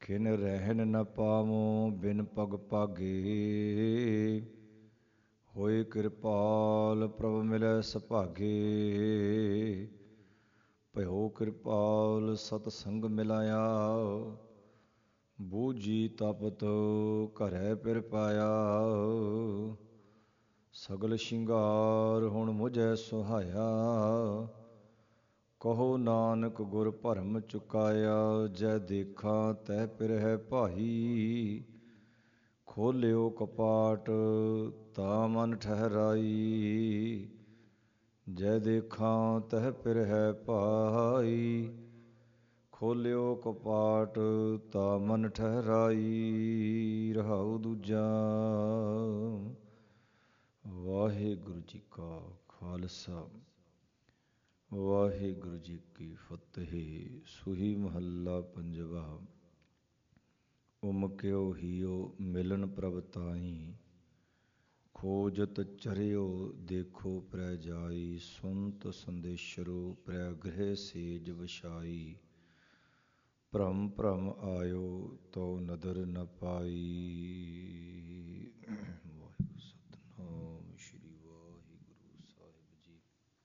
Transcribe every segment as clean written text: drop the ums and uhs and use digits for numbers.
ਖਿਨ ਰਹਿਨ ਨ ਪਾਵੋ ਬਿਨ ਪਗ ਪਾਗੇ। ਹੋਏ ਕਿਰਪਾਲ ਪ੍ਰਭ ਮਿਲੈ ਸੁਭਾਗੇ। ਭਇਓ ਕਿਰਪਾਲ ਸਤ ਸੰਗ ਮਿਲਾਇਆ। ਬੂਝੀ ਤਪਤ ਘਰੈ ਫਿਰ ਪਾਇਆ। ਸਗਲ ਸ਼ਿੰਗਾਰ ਹੁਣ ਮੁਝੈ ਸੁਹਾਇਆ। ਕਹੋ ਨਾਨਕ ਗੁਰ ਭਰਮ ਚੁਕਾਇਆ। ਜੈ ਦੇਖਾਂ ਤਹਿ ਪਿਰਹਿ ਭਾਈ। ਖੋਲਿਓ ਕਪਾਟ ਤਾ ਮਨ ਠਹਿਰਾਈ। ਜੈ ਦੇਖਾਂ ਤਹਿ ਪਿਰਹਿ ਭਾਈ। ਖੋਲਿਓ ਕਪਾਟ ਤਾ ਮਨ ਠਹਿਰਾਈ। ਰਹਾਉ ਦੂਜਾ। ਵਾਹਿਗੁਰੂ ਜੀ ਕਾ ਖਾਲਸਾ ਵਾਹਿਗੁਰੂ ਜੀ ਕੀ ਫਤਿਹ। ਸੂਹੀ ਮਹੱਲਾ ਪੰਜਵਾ। ਉਮਕਿਓ ਹੀਓ ਮਿਲਨ ਪ੍ਰਭ ਤਾਈ। ਖੋਜਤ ਚਰਿਓ ਦੇਖੋ ਪ੍ਰੈ ਜਾਈ। ਸੁਨਤ ਸੰਦੇਸ਼ਰੋ ਪ੍ਰੈ ਗ੍ਰਹਿ ਸੇਜ ਵਛਾਈ। ਭ੍ਰਮ ਭ੍ਰਮ ਆਇਓ ਤਉ ਨਦਰ ਨ ਪਾਈ। ਵਾਹਿਗੁਰੂ ਸਤਿਨਾਮ ਸ਼੍ਰੀ ਵਾਹਿਗੁਰੂ ਸਾਹਿਬ ਜੀ।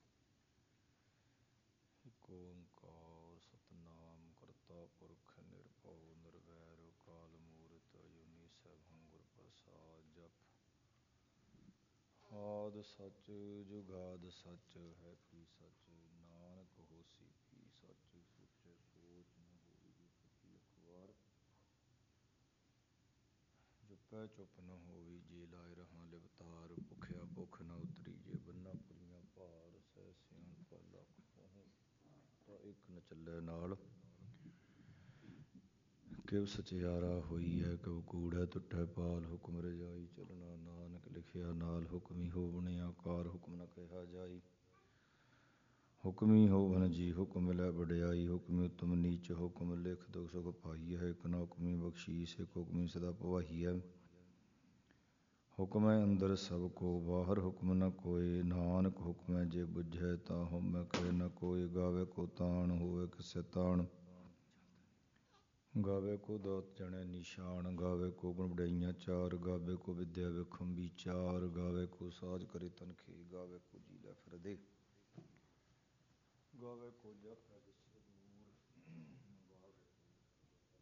ਇਕ ਓੰਕਾਰ ਸਤਿਨਾਮ ਕਰਤਾ ਪੁਰਖ ਨਿਰਭਉ ਨਿਰਵੈਰ ਅਕਾਲ ਮੂਰਤਿ ਅਜੂਨੀ ਸੈਭੰ ਗੁਰ ਪ੍ਰਸਾਦਿ। ਜਪੁ ਆਦਿ ਸਚ ਜੁਗਾਦਿ ਸਚ ਹੈ ਭੀ ਸਚ। ਨਾਨਕ ਹੋਸੀ ਭੀ ਸਚ। ਸੋਚੈ ਸੋਚ ਨ ਹੋਈ ਵਿਪਤ ਲਖ ਵਾਰ। ਜਪੈ ਚੁਪ ਨ ਹੋਈ ਜੇ ਲਾਇ ਰਹਾ ਲਿਵਤਾਰ। ਭੁਖਿਆ ਭੁਖ ਨ ਉਤਰੀ ਜੇ ਬੰਨਾ ਪੁਰੀਆ ਭਾਰ। ਸਹਿ ਸਿਆਣਪਾ ਲਖ ਹੋਹੁ ਤਾ ਇਕ ਨ ਚੱਲੈ ਨਾਲ। ਕਿਵ ਸਚਿਆਰਾ ਹੋਈਐ ਕਿਵ ਕੂੜੈ ਤੁਠੈ ਪਾਲ। ਹੁਕਮ ਰਜਾਈ ਚਲਣਾ ਨਾਨਕ ਲਿਖਿਆ ਨਾਲ। ਹੁਕਮੀ ਹੋਵਨ ਆਕਾਰ ਹੁਕਮ ਨ ਕਹਿਆ ਜਾਈ। ਹੁਕਮੀ ਹੋਵਨ ਜੀ ਹੁਕਮ ਮਿਲੈ ਵਡਿਆਈ। ਹੁਕਮੀ ਉਤਮ ਨੀਚ ਹੁਕਮ ਲਿਖ ਦੁਖ ਸੁਖ ਪਾਈਐ। ਇਕ ਨ ਹੁਕਮੀ ਬਖਸ਼ੀਸ ਇਕ ਹੁਕਮੀ ਸਦਾ ਭਵਾਈਐ। ਹੁਕਮੈ ਅੰਦਰ ਸਭ ਕੋ ਬਾਹਰ ਹੁਕਮ ਨ ਕੋਇ। ਨਾਨਕ ਹੁਕਮੈ ਜੇ ਬੁਝੈ ਤਾ ਹਉਮੈ ਕਰਿ ਨ ਕੋਇ। ਗਾਵੇ ਕੋ ਤਾਣ ਹੋਵੈ ਕਿਸੈ ਤਾਣ। ਗਾਵੇ ਕੋ ਦਾਤ ਜਣੈ ਨੀਸ਼ਾਨ। ਗਾਵੇ ਕੋ ਗੁਣ ਵਡਿਆਈਆਂ ਚਾਰ। ਗਾਵੇ ਕੋ ਵਿਦਿਆ ਵਿਖਮ ਵੀਚਾਰ। ਗਾਵੇ ਕੋ ਸਾਜ ਕਰੇ ਤਨਖੇ। ਗਾਵੇ ਕੋ ਜੀ ਲੈ ਫਿਰਦੇ। ਗਾਵੇ ਕੋ ਜਪ